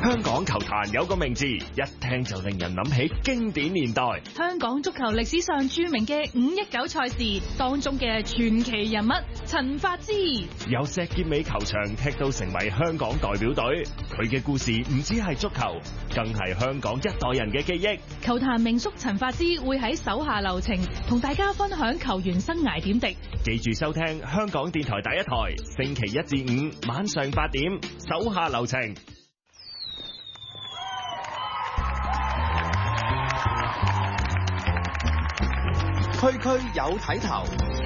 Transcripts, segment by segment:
香港球壇有個名字，一聽就令人諗起經典年代。 香港足球歷史上著名嘅519賽事當中嘅傳奇人物陳發枝， 由石硤尾球場踢到成為香港代表隊，佢嘅故事唔止係足球，更係香港一代人嘅記憶。 球壇名宿陳發枝會喺手下留情，同大家分享球員生涯點滴。 記住收聽香港電台第一台，星期1至5晚上8點，手下留情。 區區有睇頭。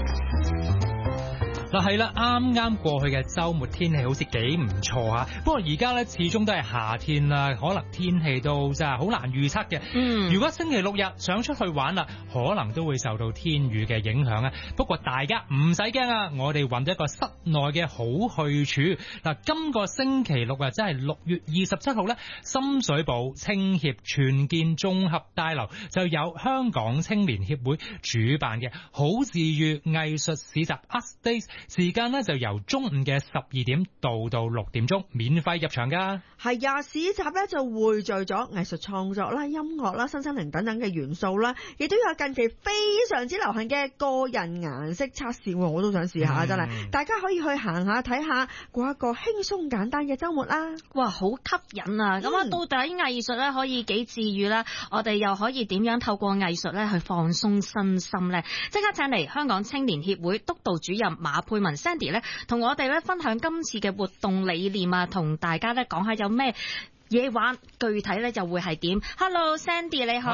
係啦，啱啱過去嘅週末天氣好似幾唔錯嚇，不過而家咧始終都係夏天啦，可能天氣都真係好難預測嘅。如果星期六日想出去玩啦，可能都會受到天雨嘅影響啊。不過大家唔使驚啊，我哋揾咗一個室內嘅好去處。嗱，今個星期六啊，即係6月27號咧，深水埗青協全健綜合大樓就有香港青年協會主辦嘅好治癒藝術市集 Art Days。時間呢就由中午嘅12點到6點鐘，免費入場噶。 係啊，市集呢就匯聚咗藝術創作啦、音樂啦、新心靈等等嘅元素啦，亦都有近期非常之流行嘅個人顏色測試，我都想試下真係。大家可以去行下睇下，過一個輕鬆簡單嘅週末啦。 哇，好吸引啊！咁到底藝術呢可以幾治癒啦？我哋又可以點樣透過藝術呢去放鬆身心呢？即刻請嚟香港青年協會督導主任馬佩文 Sandy 咧，同我哋咧分享今次嘅活動理念啊，同大家咧講下有咩嘢玩，具體咧就會係點。Hello Sandy 你好。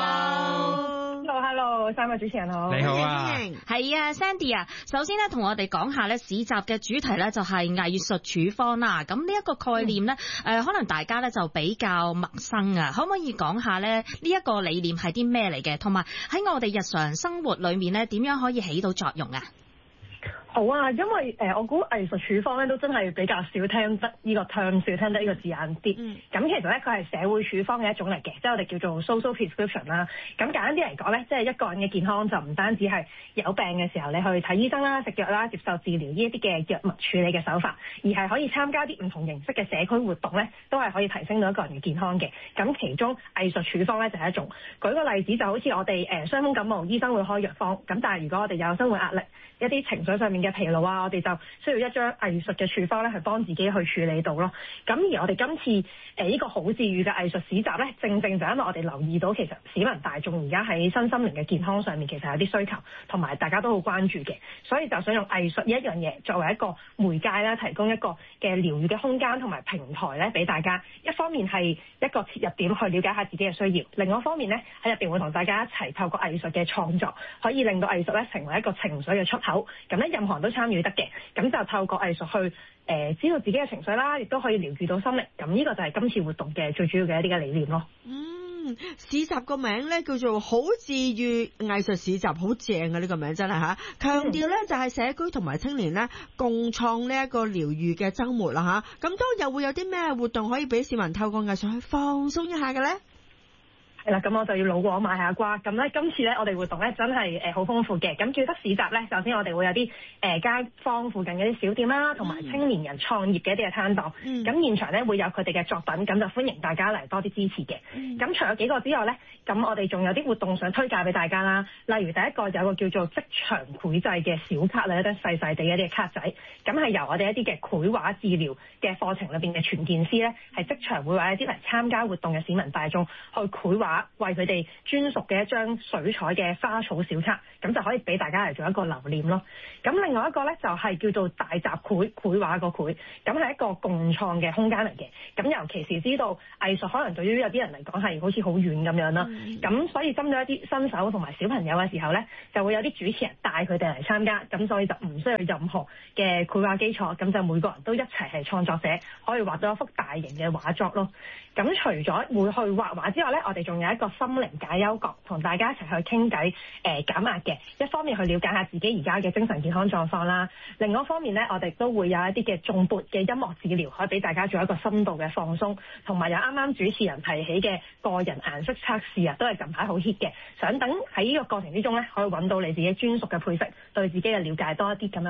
Hello， 三位主持人好。 你好啊。 係啊 Sandy 啊，首先咧同我哋講下咧市集嘅主題咧就係藝術處方啦。咁呢一個概念咧，可能大家咧就比較陌生啊。可唔可以講下咧呢一個理念係啲咩嚟嘅？同埋喺我哋日常生活裏面咧點樣可以起到作用啊？ 好啊，因為我估藝術處方咧都真係比較少聽得呢個 term， 少聽得呢個字眼啲。咁其實咧佢係社會處方嘅一種嚟嘅，即係我哋叫做 social prescription 啦。咁簡單啲嚟講咧，即係一個人嘅健康就唔單止係有病嘅時候你去睇醫生啦、食藥啦、接受治療呢一啲嘅藥物處理嘅手法，而係可以參加啲唔同形式嘅社區活動咧，都係可以提升到一個人嘅健康嘅。咁其中藝術處方咧就係一種。舉個例子就好似我哋傷風感冒，醫生會開藥方。咁但係如果我哋有生活壓力、一啲情緒上面嘅疲勞啊，我哋就需要一張藝術嘅處方咧，去幫自己去處理到咯。咁而我哋今次呢個好治癒嘅藝術市集咧，正正就因為我哋留意到，其實市民大眾而家喺身心靈嘅健康上面，其實有啲需求，同埋大家都好關注嘅，所以就想用藝術呢一樣嘢作為一個媒介啦，提供一個嘅療癒嘅空間同埋平台咧，俾大家。一方面係一個切入點去了解下自己嘅需要，另外一方面咧喺入邊會同大家一齊透過藝術嘅創作，可以令到藝術咧成為一個情緒嘅出口。咁咧任何人都參與得嘅，咁就透過藝術去知道自己嘅情緒啦，亦都可以療癒到心靈。咁呢個就係今次活動嘅最主要嘅一啲嘅理念咯。 市集個名咧叫做好治癒藝術市集，好正啊！呢個名真係嚇，強調咧就係社區同埋青年咧共創呢一個療癒嘅週末啦嚇。咁都又會有啲咩活動可以俾市民透過藝術去放鬆一下嘅咧？ 係啦，咁我就要老過賣下瓜。咁咧，今次咧我哋活動咧真係好豐富嘅。咁叫得市集咧，首先我哋會有啲街坊附近嘅啲小店啦，同埋青年人創業嘅一啲嘅攤檔。咁現場咧會有佢哋嘅作品，咁就歡迎大家嚟多啲支持嘅。咁除咗幾個之外咧，咁我哋仲有啲活動想推介俾大家啦。例如第一個有個叫做職場繪製嘅小卡啦，一啲細細地一啲嘅卡仔。咁係由我哋一啲嘅繪畫治療嘅課程裏邊嘅全健師咧，係職場會話一啲嚟參加活動嘅市民大眾去繪畫，為佢哋專屬嘅一張水彩嘅花草小卡，咁就可以俾大家嚟做一個留念咯。咁另外一個咧就係叫做大集繪畫個繪，咁係一個共創嘅空間嚟嘅。咁尤其是知道藝術可能對於有啲人嚟講係好似好遠咁樣啦，咁所以針對一啲新手同埋小朋友嘅時候咧，就會有啲主持人帶佢哋嚟參加，咁所以就唔需要任何嘅繪畫基礎，咁就每個人都一齊係創作者，可以畫到一幅大型嘅畫作咯。咁除咗會去畫畫之外咧，我哋仲有一個心靈解憂角，同大家一齊去傾偈減壓嘅。一方面去了解下自己而家嘅精神健康狀況啦，另外一方面咧，我哋都會有一啲嘅頌缽嘅音樂治療，可以俾大家做一個深度嘅放鬆，同埋有啱啱主持人提起嘅個人顏色測試啊，都係近排好 hit 嘅。想等喺呢個過程之中咧，可以揾到你自己專屬嘅配色，對自己嘅了解多一啲咁樣咯。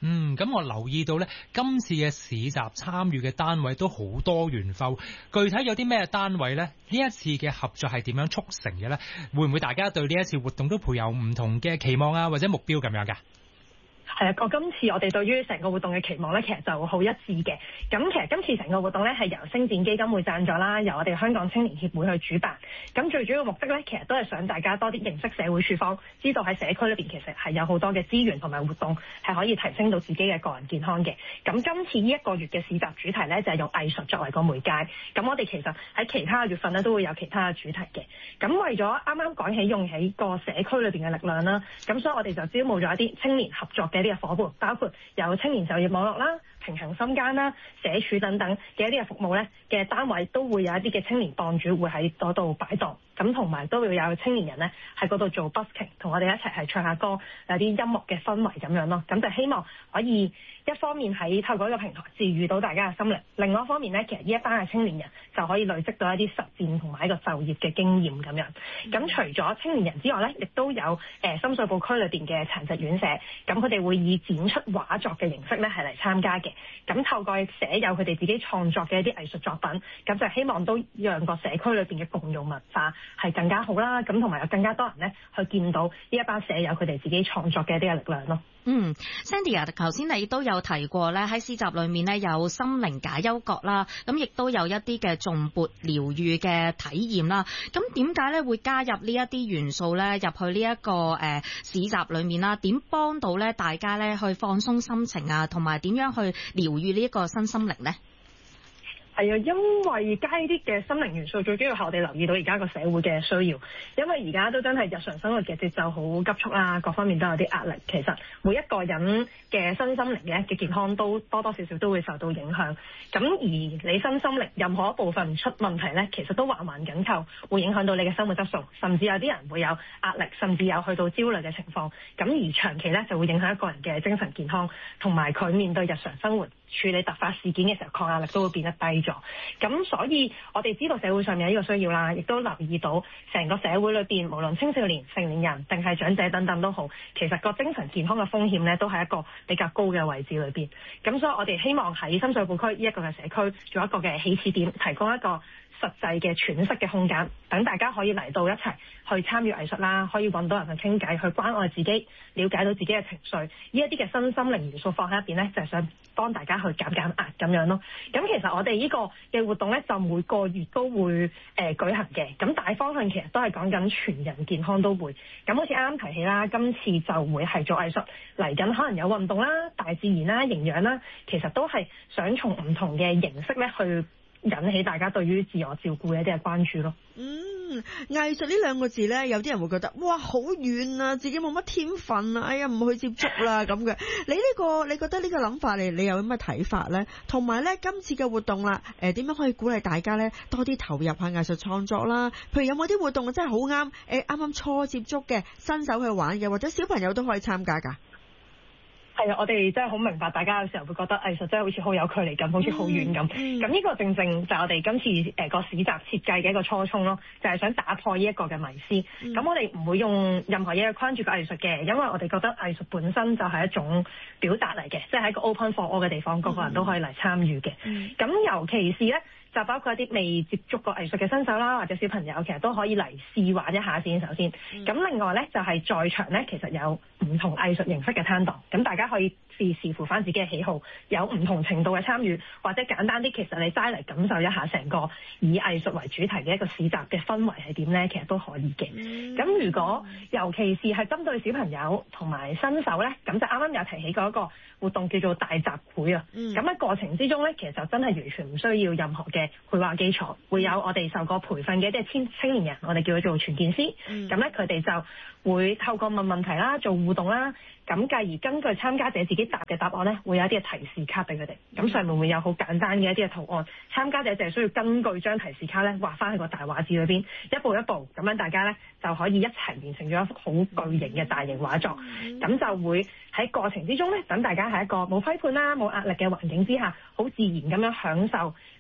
咁我留意到咧，今次嘅市集參與嘅單位都好多元化，具體有啲咩單位咧？呢一次嘅合作係點樣促成嘅咧？會唔會大家對呢一次活動都抱有唔同嘅期望啊，或者目標咁樣㗎？ 係啊，今次我哋對於成個活動嘅期望咧，其實就好一致嘅。咁其實今次成個活動咧係由星展基金會贊助啦，由我哋香港青年協會去主辦。咁最主要嘅目的咧，其實都係想大家多啲認識社會處方，知道喺社區裏邊其實係有好多嘅資源同埋活動係可以提升到自己嘅個人健康嘅。咁今次呢一個月嘅市集主題咧就係用藝術作為個媒介。咁我哋其實喺其他嘅月份咧都會有其他嘅主題嘅。咁為咗啱啱講起用起個社區裏邊嘅力量啦，咁所以我哋就招募咗一啲青年合作嘅一啲嘅夥伴，包括有青年就業網絡啦、平行心間啦、社署等等嘅一啲嘅服務咧嘅單位，都會有一啲嘅青年檔主會喺嗰度擺檔，咁同埋都會有青年人咧喺嗰度做 busking， 同我哋一齊係唱下歌，有啲音樂嘅氛圍咁樣咯。咁就希望可以一方面喺透過呢個平台治癒到大家嘅心靈，另外一方面咧，其實呢一班嘅青年人就可以累積到一啲實踐同埋一個就業嘅經驗咁樣。咁除咗青年人之外咧，亦都有深水埗區裏邊嘅殘疾院舍，咁佢哋會以展出畫作嘅形式咧係嚟參加嘅。咁透過寫有佢哋自己創作嘅一啲藝術作品，咁就希望都讓個社區裏邊嘅共融文化係更加好啦。咁同埋有更加多人咧去見到呢一班寫有佢哋自己創作嘅一啲嘅力量咯。 Sandy 啊，頭先你都有提過咧，喺市集裏面咧有心靈解憂角啦，咁亦都有一啲嘅頌缽療癒嘅體驗啦。咁點解咧會加入呢一啲元素咧入去呢一個市集裏面啦？點幫到咧大家咧去放鬆心情啊，同埋點樣去療癒呢一個身心靈咧？ 係啊，因為加呢啲嘅心靈元素，最主要係我哋留意到而家個社會嘅需要。因為而家都真係日常生活嘅節奏好急促啦，各方面都有啲壓力。其實每一個人嘅身心靈嘅健康都多多少少都會受到影響。咁而你身心靈任何一部分出問題咧，其實都環環緊扣，會影響到你嘅生活質素，甚至有啲人會有壓力，甚至有去到焦慮嘅情況。咁而長期咧就會影響一個人嘅精神健康，同埋佢面對日常生活處理突發事件嘅時候，抗壓力都會變得低咗。咁所以我哋知道社會上面有呢個需要啦，亦都留意到成個社會裏邊，無論青少年、成年人定係長者等等都好，其實個精神健康嘅風險咧都係一個比較高嘅位置裏邊。咁所以我哋希望喺深水埗區呢一個嘅社區做一個嘅起始點，提供一個實際嘅喘息嘅空間，等大家可以嚟到一齊去參與藝術啦，可以揾到人去傾偈，去關愛自己，了解到自己嘅情緒，呢一啲嘅身心靈元素放喺一邊咧，就係想幫大家去減壓咁樣咯。咁其實我哋呢個嘅活動咧，就每個月都會舉行嘅。咁大方向其實都係講緊全人健康都會。咁好似啱啱提起啦，今次就會係做藝術，嚟緊可能有運動啦、大自然啦、營養啦，其實都係想從唔同嘅形式咧去引起大家對於自我照顧嘅一啲嘅關注咯。 藝術呢兩個字呢，有啲人會覺得哇好遠啊，自己冇乜天分啊，哎呀唔去接觸啦咁嘅。你覺得呢個諗法你有咩睇法呢？同埋呢，今次嘅活動啦，點樣可以鼓勵大家呢多啲投入下藝術創作啦？譬如有冇啲活動真係好啱啱啱初接觸嘅新手去玩嘅，或者小朋友都可以參加㗎？ 係啊，我哋真係好明白，大家有時候會覺得藝術真係好似好有距離感，好似好遠咁。咁呢個正正就係我哋今次個市集設計嘅一個初衷咯，就係想打破呢一個嘅迷思。咁我哋唔會用任何嘢去框住個藝術嘅，因為我哋覺得藝術本身就係一種表達嚟嘅，即係喺個 open for all 嘅地方，個個人都可以嚟參與嘅。咁尤其是咧，就包括一啲未接觸過藝術嘅新手啦，或者小朋友，其實都可以嚟試玩一下先。首先，咁另外咧就係在場咧，其實有唔同藝術形式嘅攤檔，咁大家可以視乎翻自己嘅喜好，有唔同程度嘅參與，或者簡單啲，其實你齋嚟感受一下成個以藝術為主題嘅一個市集嘅氛圍係點咧，其實都可以嘅。咁如果尤其是係針對小朋友同埋新手咧，咁就啱啱有提起過一個活動叫做大集繪啊。咁喺過程之中咧，其實就真係完全唔需要任何嘅繪畫基礎，會有我哋受過培訓嘅一啲青年人，我哋叫佢做傳見師。咁咧佢哋就會透過問問題啦，做互動啦，咁繼而根據參加者自己答嘅答案咧，會有一啲嘅提示卡俾佢哋。咁上面會有好簡單嘅一啲嘅圖案，參加者就係需要根據張提示卡咧畫翻喺個大畫紙裏邊，一步一步咁樣大家咧就可以一齊完成咗一幅好巨型嘅大型畫作。咁就會喺過程之中咧，等大家喺一個冇批判啦、冇壓力嘅環境之下，好自然咁樣享受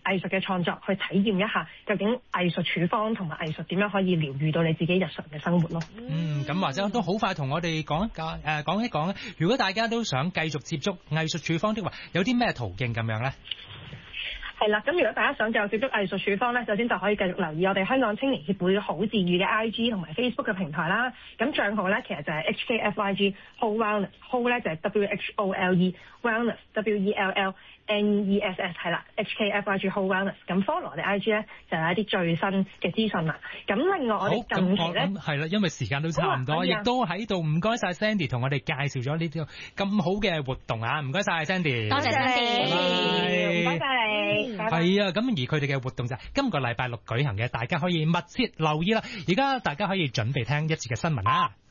藝術嘅創作，去體驗一下究竟藝術處方同埋藝術點樣可以療愈到你自己日常嘅生活咯。 咁或者都好快同我哋講一講，如果大家都想繼續接觸藝術處方的話，有啲咩途徑咁樣咧？ 係啦，咁如果大家想繼續接觸藝術處方咧，首先就可以繼續留意我哋香港青年協會好治愈嘅 IG 同埋 Facebook 嘅平台啦。咁帳號咧其實就係 HKFYG Whole Wellness，Whole 咧就係 WHOLE Wellness WELLNESS 係啦 HKFYG Whole Wellness。咁 follow 我哋 IG 咧就有一啲最新嘅資訊啦。咁另外我哋近期咧係啦，因為時間都差唔多，亦都喺度唔該晒 Sandy 同我哋介紹咗呢啲咁好嘅活動啊！唔該晒 Sandy， 多謝 Sandy， 唔該晒你。 係啊，咁而佢哋嘅活動就係今個禮拜六舉行嘅，大家可以密切留意啦。而家大家可以準備聽一節嘅新聞啦。